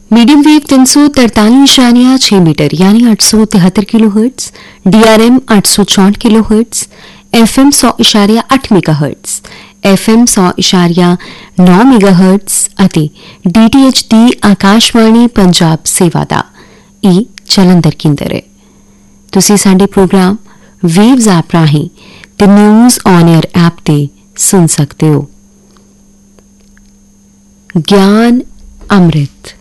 Medium wave 343.6 metre यानी 873 kilo hertz, DRM 864 kilo hertz, FM 100.8 mega hertz, FM 100.9 mega hertz ਅਤੇ DTH ਦੀ ਆਕਾਸ਼ਵਾਣੀ ਪੰਜਾਬ ਸੇਵਾ ਦਾ ਇਹ ਜਲੰਧਰ ਕੇਂਦਰ ਹੈ। ਤੁਸੀਂ ਸਾਡੇ ਪ੍ਰੋਗਰਾਮ ਵੇਵਜ਼ ਐਪ ਰਾਹੀਂ ਤੇ ਨਿਊਜ਼ ਔਨ 에ਅਰ ਐਪ ਤੇ ਸੁਣ ਸਕਦੇ ਹੋ। ਗਿਆਨ ਅੰਮ੍ਰਿਤ